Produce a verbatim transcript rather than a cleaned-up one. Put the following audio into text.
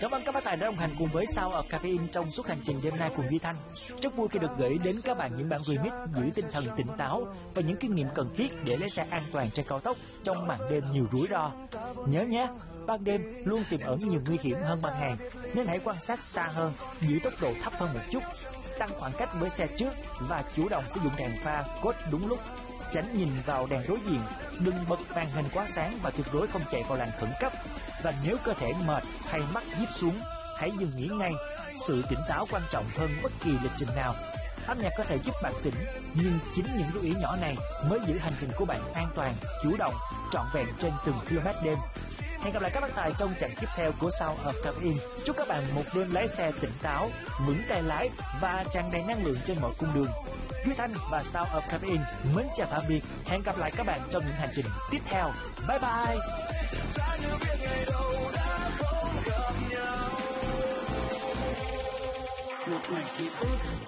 Cảm ơn các bác tài đã đồng hành cùng với Sound of Caffeine trong suốt hành trình đêm nay cùng Duy Thanh. Rất vui khi được gửi đến các bạn những bản remix giữ tinh thần tỉnh táo và những kinh nghiệm cần thiết để lái xe an toàn trên cao tốc trong màn đêm nhiều rủi ro. Nhớ nhé, ban đêm luôn tiềm ẩn nhiều nguy hiểm hơn ban ngày, nên hãy quan sát xa hơn, giữ tốc độ thấp hơn một chút, tăng khoảng cách với xe trước và chủ động sử dụng đèn pha cốt đúng lúc. Tránh nhìn vào đèn đối diện, đừng bật màn hình quá sáng và tuyệt đối không chạy vào làn khẩn cấp. Và nếu cơ thể mệt hay mắt díp xuống, hãy dừng nghỉ ngay. Sự tỉnh táo quan trọng hơn bất kỳ lịch trình nào. Âm nhạc có thể giúp bạn tỉnh, nhưng chính những lưu ý nhỏ này mới giữ hành trình của bạn an toàn, chủ động, trọn vẹn trên từng km đêm. Hẹn gặp lại các bác tài trong chặng tiếp theo của Sound of Caffeine. Chúc các bạn một đêm lái xe tỉnh táo, vững tay lái và tràn đầy năng lượng trên mọi cung đường. Duy Thanh và Sound of Caffeine mến chào tạm biệt. Hẹn gặp lại các bạn trong những hành trình tiếp theo. Bye bye.